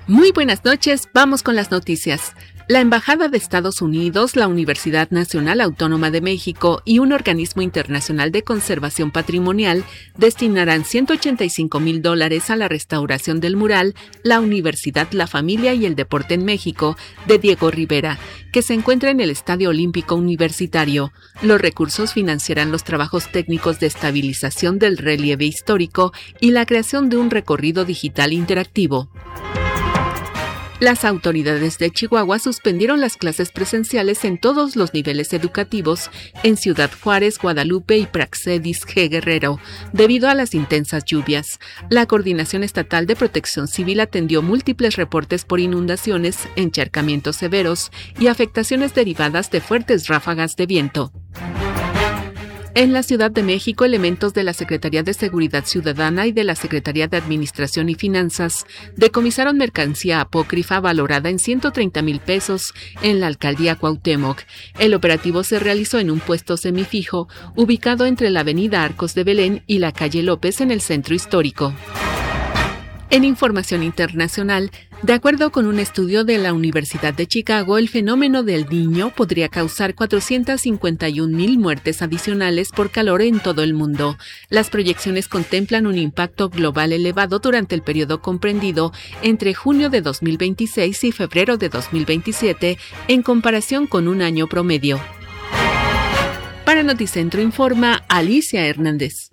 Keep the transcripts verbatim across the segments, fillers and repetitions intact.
Muy buenas noches, vamos con las noticias. La Embajada de Estados Unidos, la Universidad Nacional Autónoma de México y un organismo internacional de conservación patrimonial destinarán ciento ochenta y cinco mil dólares a la restauración del mural La Universidad, la Familia y el Deporte en México de Diego Rivera, que se encuentra en el Estadio Olímpico Universitario. Los recursos financiarán los trabajos técnicos de estabilización del relieve histórico y la creación de un recorrido digital interactivo. Las autoridades de Chihuahua suspendieron las clases presenciales en todos los niveles educativos en Ciudad Juárez, Guadalupe y Praxedis G. Guerrero, debido a las intensas lluvias. La Coordinación Estatal de Protección Civil atendió múltiples reportes por inundaciones, encharcamientos severos y afectaciones derivadas de fuertes ráfagas de viento. En la Ciudad de México, elementos de la Secretaría de Seguridad Ciudadana y de la Secretaría de Administración y Finanzas decomisaron mercancía apócrifa valorada en ciento treinta mil pesos en la Alcaldía Cuauhtémoc. El operativo se realizó en un puesto semifijo ubicado entre la Avenida Arcos de Belén y la Calle López en el centro histórico. En información internacional, de acuerdo con un estudio de la Universidad de Chicago, el fenómeno del Niño podría causar cuatrocientas cincuenta y un mil muertes adicionales por calor en todo el mundo. Las proyecciones contemplan un impacto global elevado durante el periodo comprendido entre junio de dos mil veintiséis y febrero de dos mil veintisiete en comparación con un año promedio. Para Noticentro informa Alicia Hernández.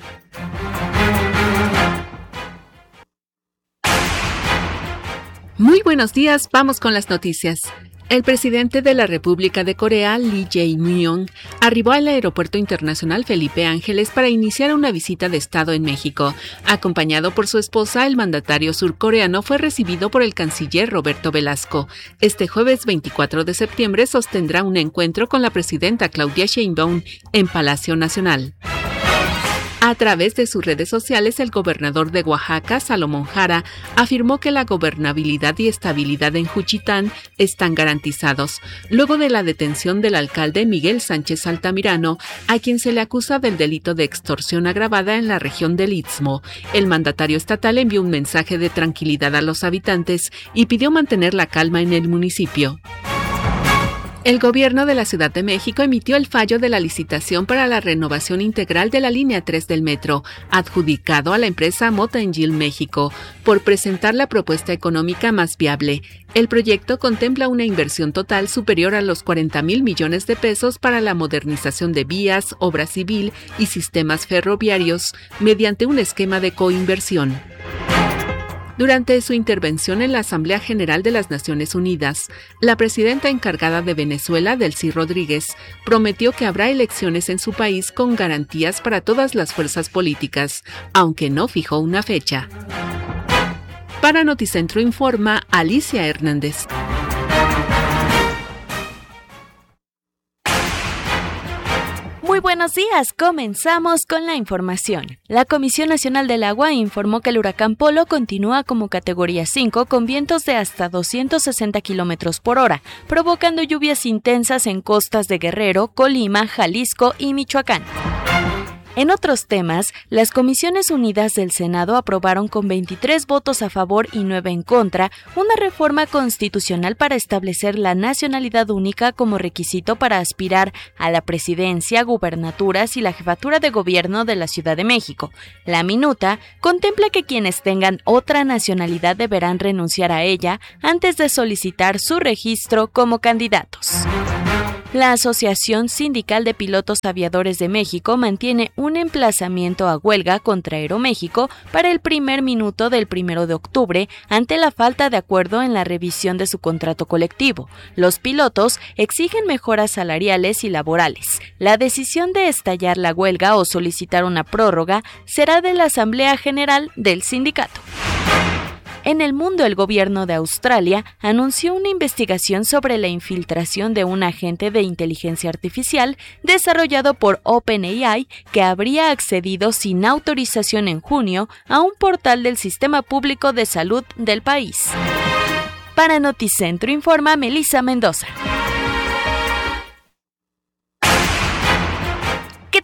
Muy buenos días, vamos con las noticias. El presidente de la República de Corea, Lee Jae-myung, arribó al Aeropuerto Internacional Felipe Ángeles para iniciar una visita de Estado en México. Acompañado por su esposa, el mandatario surcoreano fue recibido por el canciller Roberto Velasco. Este jueves veinticuatro de septiembre sostendrá un encuentro con la presidenta Claudia Sheinbaum en Palacio Nacional. A través de sus redes sociales, el gobernador de Oaxaca, Salomón Jara, afirmó que la gobernabilidad y estabilidad en Juchitán están garantizados, luego de la detención del alcalde Miguel Sánchez Altamirano, a quien se le acusa del delito de extorsión agravada en la región del Istmo. El mandatario estatal envió un mensaje de tranquilidad a los habitantes y pidió mantener la calma en el municipio. El gobierno de la Ciudad de México emitió el fallo de la licitación para la renovación integral de la línea tres del metro, adjudicado a la empresa Motengil México, por presentar la propuesta económica más viable. El proyecto contempla una inversión total superior a los cuarenta mil millones de pesos para la modernización de vías, obra civil y sistemas ferroviarios, mediante un esquema de coinversión. Durante su intervención en la Asamblea General de las Naciones Unidas, la presidenta encargada de Venezuela, Delcy Rodríguez, prometió que habrá elecciones en su país con garantías para todas las fuerzas políticas, aunque no fijó una fecha. Para Noticentro informa Alicia Hernández. Muy buenos días, comenzamos con la información. La Comisión Nacional del Agua informó que el huracán Polo continúa como categoría cinco con vientos de hasta doscientos sesenta kilómetros por hora, provocando lluvias intensas en costas de Guerrero, Colima, Jalisco y Michoacán. En otros temas, las Comisiones Unidas del Senado aprobaron con veintitrés votos a favor y nueve en contra una reforma constitucional para establecer la nacionalidad única como requisito para aspirar a la presidencia, gubernaturas y la jefatura de gobierno de la Ciudad de México. La minuta contempla que quienes tengan otra nacionalidad deberán renunciar a ella antes de solicitar su registro como candidatos. La Asociación Sindical de Pilotos Aviadores de México mantiene un emplazamiento a huelga contra Aeroméxico para el primer minuto del primero de octubre ante la falta de acuerdo en la revisión de su contrato colectivo. Los pilotos exigen mejoras salariales y laborales. La decisión de estallar la huelga o solicitar una prórroga será de la Asamblea General del sindicato. En el mundo, el gobierno de Australia anunció una investigación sobre la infiltración de un agente de inteligencia artificial desarrollado por OpenAI que habría accedido sin autorización en junio a un portal del Sistema Público de Salud del país. Para Noticentro informa Melissa Mendoza. ¿Qué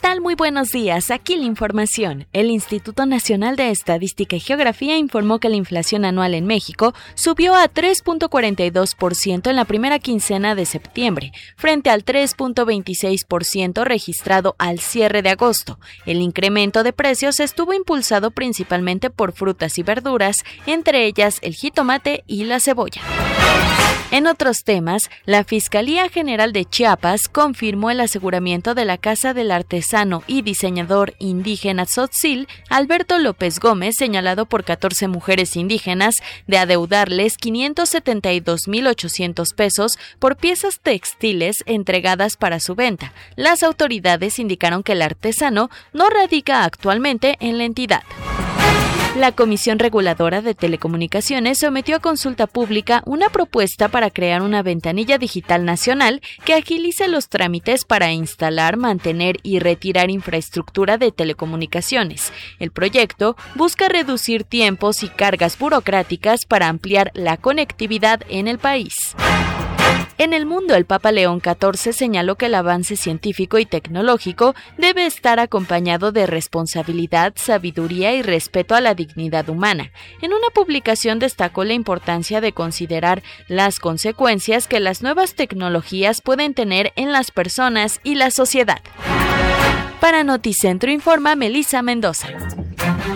tal? Muy buenos días. Aquí la información. El Instituto Nacional de Estadística y Geografía informó que la inflación anual en México subió a tres punto cuarenta y dos por ciento en la primera quincena de septiembre, frente al tres punto veintiséis por ciento registrado al cierre de agosto. El incremento de precios estuvo impulsado principalmente por frutas y verduras, entre ellas el jitomate y la cebolla. En otros temas, la Fiscalía General de Chiapas confirmó el aseguramiento de la casa del artesano y diseñador indígena Tzotzil, Alberto López Gómez, señalado por catorce mujeres indígenas de adeudarles quinientos setenta y dos mil ochocientos pesos por piezas textiles entregadas para su venta. Las autoridades indicaron que el artesano no radica actualmente en la entidad. La Comisión Reguladora de Telecomunicaciones sometió a consulta pública una propuesta para crear una ventanilla digital nacional que agilice los trámites para instalar, mantener y retirar infraestructura de telecomunicaciones. El proyecto busca reducir tiempos y cargas burocráticas para ampliar la conectividad en el país. En el mundo, el Papa León catorce señaló que el avance científico y tecnológico debe estar acompañado de responsabilidad, sabiduría y respeto a la dignidad humana. En una publicación destacó la importancia de considerar las consecuencias que las nuevas tecnologías pueden tener en las personas y la sociedad. Para Noticentro informa Melissa Mendoza.